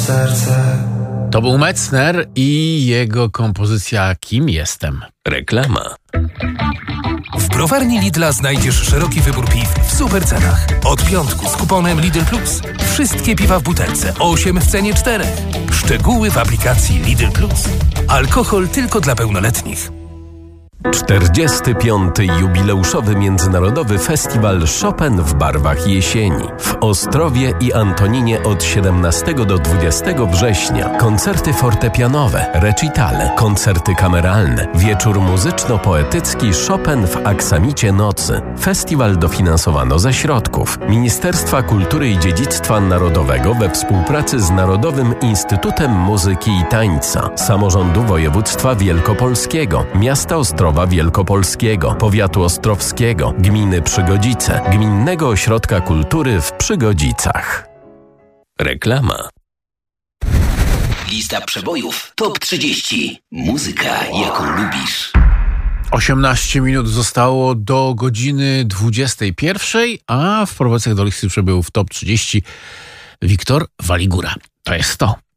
serce. To był Metzner i jego kompozycja Kim jestem. Reklama. W browarni Lidla znajdziesz szeroki wybór piw w super cenach. Od piątku z kuponem Lidl Plus. Wszystkie piwa w butelce, 8 w cenie 4. Szczegóły w aplikacji Lidl Plus. Alkohol tylko dla pełnoletnich. 45. jubileuszowy Międzynarodowy Festiwal Chopin w barwach jesieni. W Ostrowie i Antoninie od 17 do 20 września. Koncerty fortepianowe, recitale, koncerty kameralne, wieczór muzyczno-poetycki Chopin w aksamicie nocy. Festiwal dofinansowano ze środków Ministerstwa Kultury i Dziedzictwa Narodowego we współpracy z Narodowym Instytutem Muzyki i Tańca, Samorządu Województwa Wielkopolskiego, Miasta Ostrowa Wielkopolskiego, Powiatu Ostrowskiego, Gminy Przygodzice, Gminnego Ośrodka Kultury w Przygodzicach. Reklama. Lista przebojów TOP 30. Muzyka, jaką lubisz. 18 minut zostało do godziny 21, a w prowadzeniach do listy przebojów TOP 30 Wiktor Waligura. To jest to.